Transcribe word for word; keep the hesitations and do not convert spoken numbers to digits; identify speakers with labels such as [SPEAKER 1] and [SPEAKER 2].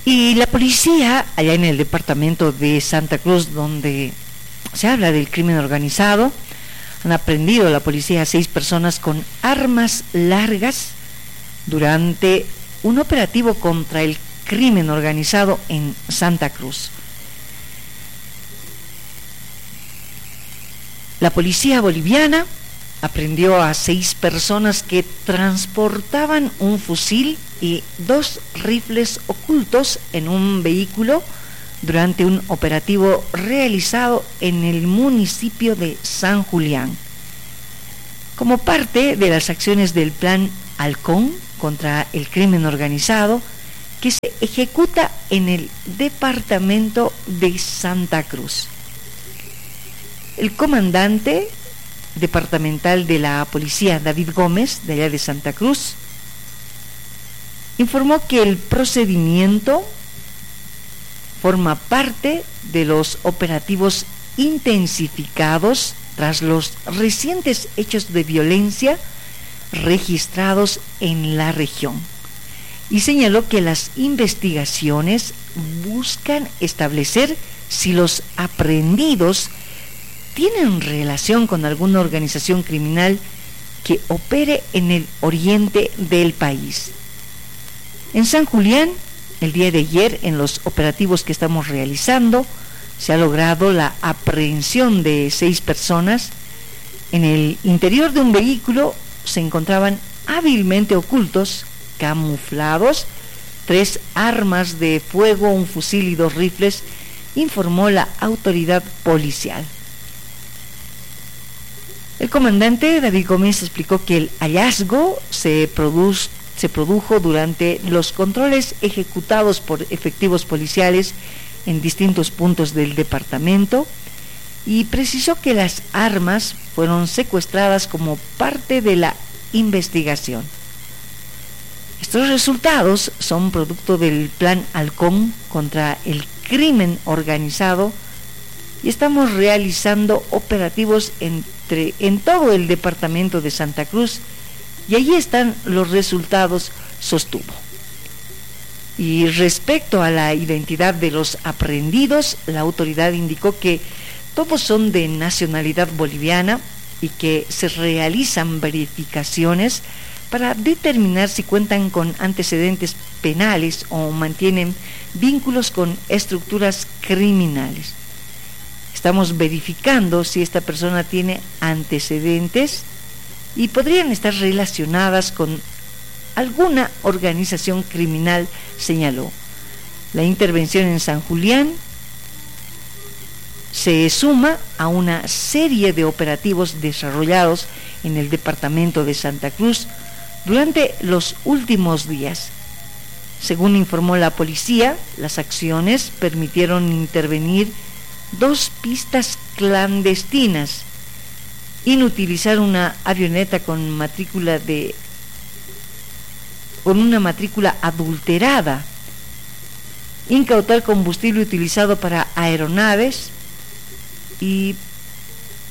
[SPEAKER 1] Y la policía, allá en el departamento de Santa Cruz, donde se habla del crimen organizado, han aprendido la policía a seis personas con armas largas durante un operativo contra el crimen organizado en Santa Cruz. La policía boliviana aprendió a seis personas que transportaban un fusil y dos rifles ocultos en un vehículo durante un operativo realizado en el municipio de San Julián. Como parte de las acciones del Plan Halcón contra el crimen organizado, que se ejecuta en el departamento de Santa Cruz. El comandante departamental de la policía, David Gómez, de allá de Santa Cruz, informó que el procedimiento forma parte de los operativos intensificados tras los recientes hechos de violencia registrados en la región, y señaló que las investigaciones buscan establecer si los aprehendidos tienen relación con alguna organización criminal que opere en el oriente del país. En San Julián, el día de ayer, en los operativos que estamos realizando, se ha logrado la aprehensión de seis personas. En el interior de un vehículo se encontraban hábilmente ocultos, camuflados, tres armas de fuego, un fusil y dos rifles, informó la autoridad policial. El comandante David Gómez explicó que el hallazgo se, produce, se produjo durante los controles ejecutados por efectivos policiales en distintos puntos del departamento, y precisó que las armas fueron secuestradas como parte de la investigación. Estos resultados son producto del Plan Halcón contra el crimen organizado, y estamos realizando operativos entre, en todo el departamento de Santa Cruz, y allí están los resultados, sostuvo. Y respecto a la identidad de los aprehendidos, la autoridad indicó que todos son de nacionalidad boliviana y que se realizan verificaciones para determinar si cuentan con antecedentes penales o mantienen vínculos con estructuras criminales. Estamos verificando si esta persona tiene antecedentes y podrían estar relacionadas con alguna organización criminal, señaló. La intervención en San Julián se suma a una serie de operativos desarrollados en el departamento de Santa Cruz durante los últimos días. Según informó la policía, las acciones permitieron intervenir dos pistas clandestinas, inutilizar una avioneta con matrícula de con una matrícula adulterada, incautar combustible utilizado para aeronaves y